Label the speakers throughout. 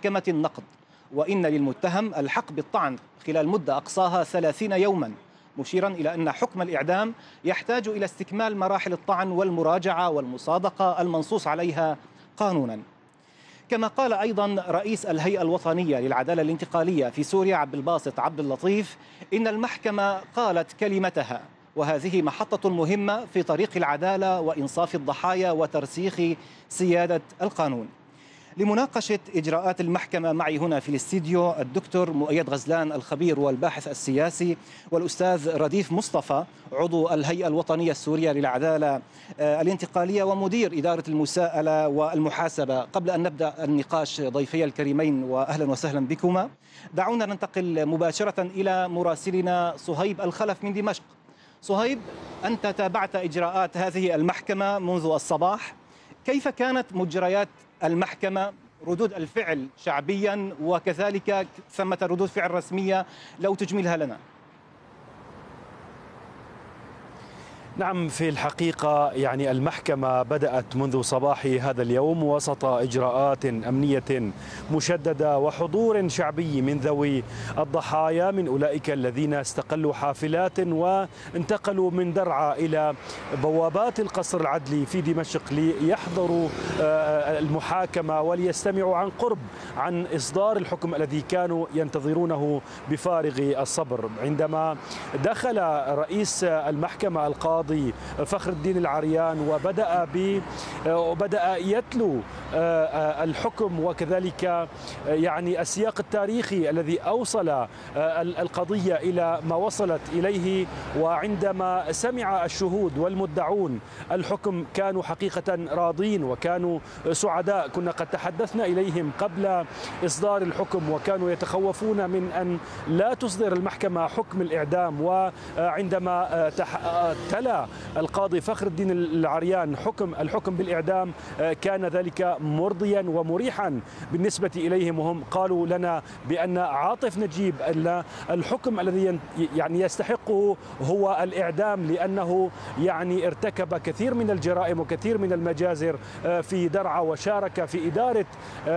Speaker 1: محكمة النقض، وإن للمتهم الحق بالطعن خلال مدة أقصاها 30 يوما، مشيرا إلى أن حكم الإعدام يحتاج إلى استكمال مراحل الطعن والمراجعة والمصادقة المنصوص عليها قانونا. كما قال أيضا رئيس الهيئة الوطنية للعدالة الانتقالية في سوريا عبد الباسط عبد اللطيف إن المحكمة قالت كلمتها، وهذه محطة مهمة في طريق العدالة وإنصاف الضحايا وترسيخ سيادة القانون. لمناقشة إجراءات المحكمة معي هنا في الاستديو الدكتور مؤيد غزلان الخبير والباحث السياسي، والأستاذ رديف مصطفى عضو الهيئة الوطنية السورية للعدالة الانتقالية ومدير إدارة المساءلة والمحاسبة. قبل أن نبدأ النقاش ضيفي الكريمين وأهلا وسهلا بكما، دعونا ننتقل مباشرة إلى مراسلنا صهيب الخلف من دمشق. صهيب، أنت تابعت إجراءات هذه المحكمة منذ الصباح، كيف كانت مجريات المحكمة؟ ردود الفعل شعبيا وكذلك ثمة ردود فعل رسمية، لو تجملها لنا.
Speaker 2: نعم، في الحقيقة يعني المحكمة بدأت منذ صباح هذا اليوم وسط إجراءات أمنية مشددة وحضور شعبي من ذوي الضحايا، من أولئك الذين استقلوا حافلات وانتقلوا من درعا إلى بوابات القصر العدلي في دمشق ليحضروا المحاكمة وليستمعوا عن قرب عن إصدار الحكم الذي كانوا ينتظرونه بفارغ الصبر. عندما دخل رئيس المحكمة القاضي فخر الدين العريان وبدأ يتلو الحكم وكذلك يعني السياق التاريخي الذي أوصل القضية إلى ما وصلت إليه، وعندما سمع الشهود والمدعون الحكم كانوا حقيقة راضين وكانوا سعداء. كنا قد تحدثنا إليهم قبل إصدار الحكم وكانوا يتخوفون من أن لا تصدر المحكمة حكم الإعدام، وعندما تلا القاضي فخر الدين العريان الحكم بالإعدام كان ذلك مرضيا ومريحا بالنسبة إليهم، وهم قالوا لنا بأن عاطف نجيب الحكم الذي يعني يستحقه هو الإعدام، لأنه يعني ارتكب كثير من الجرائم وكثير من المجازر في درعا، وشارك في إدارة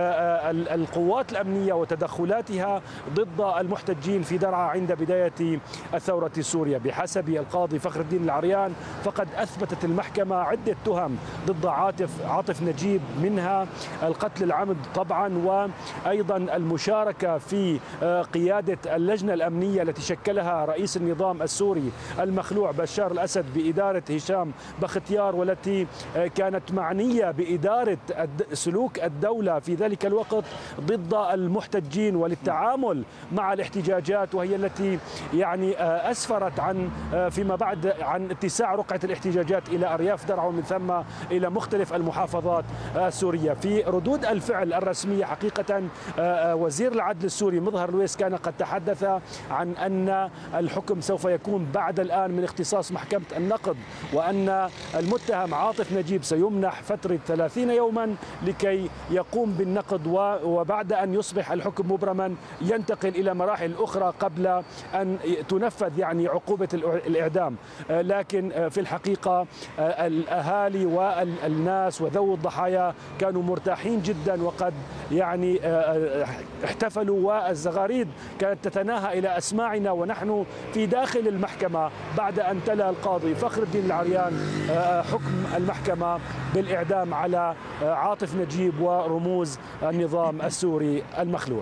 Speaker 2: القوات الأمنية وتدخلاتها ضد المحتجين في درعا عند بداية الثورة السورية. بحسب القاضي فخر الدين العريان فقد أثبتت المحكمة عدة تهم ضد عاطف نجيب، منها القتل العمد طبعا، وأيضا المشاركة في قيادة اللجنة الأمنية التي شكلها رئيس النظام السوري المخلوع بشار الأسد بإدارة هشام بختيار، والتي كانت معنية بإدارة سلوك الدولة في ذلك الوقت ضد المحتجين وللتعامل مع الاحتجاجات، وهي التي يعني أسفرت عن فيما بعد عن اتساع رقعة الاحتجاجات إلى أرياف درعا ومن ثم إلى مختلف المحافظات السورية. في ردود الفعل الرسمية حقيقة وزير العدل السوري مظهر لويس كان قد تحدث عن أن الحكم سوف يكون بعد الآن من اختصاص محكمة النقض، وأن المتهم عاطف نجيب سيمنح فترة 30 يوما لكي يقوم بالنقض، وبعد أن يصبح الحكم مبرما ينتقل إلى مراحل أخرى قبل أن تنفذ يعني عقوبة الإعدام. لكن في الحقيقة الأهالي والناس وذوي الضحايا كانوا مرتاحين جدا، وقد يعني احتفلوا، والزغاريد كانت تتناهى إلى أسماعنا ونحن في داخل المحكمة بعد أن تلا القاضي فخر الدين العريان حكم المحكمة بالإعدام على عاطف نجيب ورموز النظام السوري المخلوع.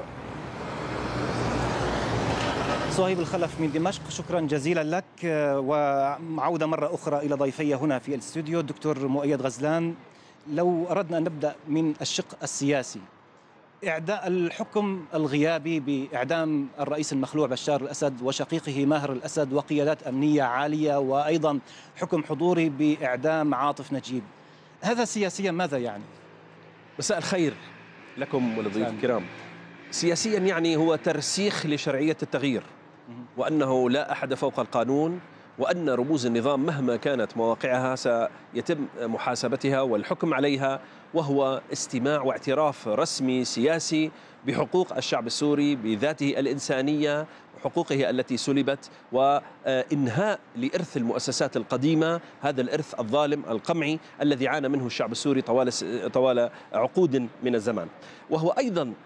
Speaker 1: صهيب الخلف من دمشق، شكرا جزيلا لك. وعودة مرة أخرى إلى ضيفي هنا في الاستوديو الدكتور مؤيد غزلان. لو أردنا أن نبدأ من الشق السياسي، الحكم الغيابي بإعدام الرئيس المخلوع بشار الأسد وشقيقه ماهر الأسد وقيادات أمنية عالية، وأيضا حكم حضوري بإعدام عاطف نجيب، هذا سياسيا ماذا يعني؟
Speaker 3: مساء الخير لكم ولضيوف الكرام. سياسيا يعني هو ترسيخ لشرعية التغيير، وأنه لا أحد فوق القانون، وأن رموز النظام مهما كانت مواقعها سيتم محاسبتها والحكم عليها، وهو استماع واعتراف رسمي سياسي بحقوق الشعب السوري بذاته الإنسانية وحقوقه التي سلبت، وإنهاء لإرث المؤسسات القديمة، هذا الإرث الظالم القمعي الذي عانى منه الشعب السوري طوال عقود من الزمان. وهو أيضا